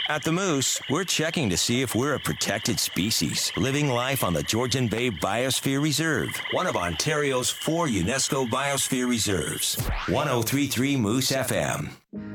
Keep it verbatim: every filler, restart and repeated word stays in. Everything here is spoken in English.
At the Moose, we're checking to see if we're a protected species, living life on the Georgian Bay Biosphere Reserve, one of Ontario's four UNESCO Biosphere Reserves. ten thirty-three Moose F M.